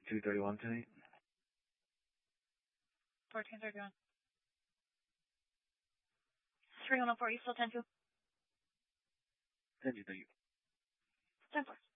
2:31 tonight. 14:31. 3104, you still 10-2? 10-2, thank you. 10-4.